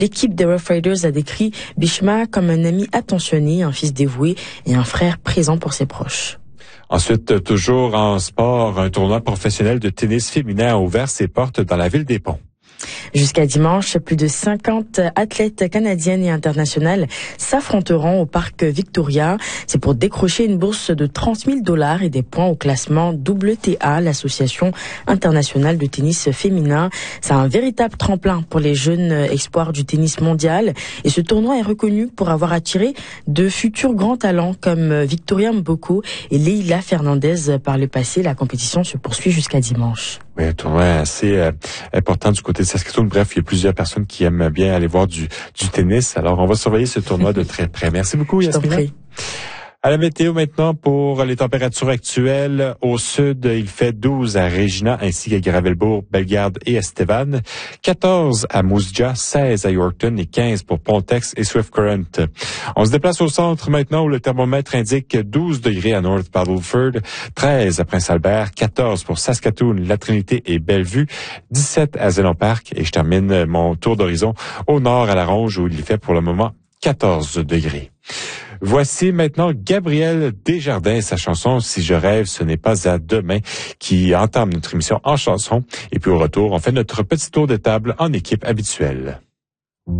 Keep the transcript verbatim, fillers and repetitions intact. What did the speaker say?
L'équipe des Rough Riders a décrit Bishma comme un ami attentionné, un fils dévoué et un frère présent pour ses proches. Ensuite, toujours en sport, un tournoi professionnel de tennis féminin a ouvert ses portes dans la ville des Ponts. Jusqu'à dimanche, plus de cinquante athlètes canadiennes et internationales s'affronteront au parc Victoria. C'est pour décrocher une bourse de trente mille dollars et des points au classement W T A, l'association internationale de tennis féminin. C'est un véritable tremplin pour les jeunes espoirs du tennis mondial. Et ce tournoi est reconnu pour avoir attiré de futurs grands talents comme Victoria Mboko et Leila Fernandez par le passé. La compétition se poursuit jusqu'à dimanche. Oui, un tournoi assez euh, important du côté de Saskatoon. Bref, il y a plusieurs personnes qui aiment bien aller voir du, du tennis. Alors, on va surveiller ce tournoi de très près. Merci beaucoup, Yasmina. À la météo maintenant pour les températures actuelles. Au sud, il fait douze à Regina ainsi qu'à Gravelbourg, Bellegarde et Estevan. quatorze à Moose Jaw, seize à Yorkton et quinze pour Pontex et Swift Current. On se déplace au centre maintenant où le thermomètre indique douze degrés à North Battleford, treize à Prince-Albert, quatorze pour Saskatoon, La Trinité et Bellevue, dix-sept à Zénon Park et je termine mon tour d'horizon au nord à La Ronge où il fait pour le moment quatorze degrés. Voici maintenant Gabriel Desjardins et sa chanson « Si je rêve, ce n'est pas à demain » qui entame notre émission en chanson. Et puis au retour, on fait notre petit tour de table en équipe habituelle.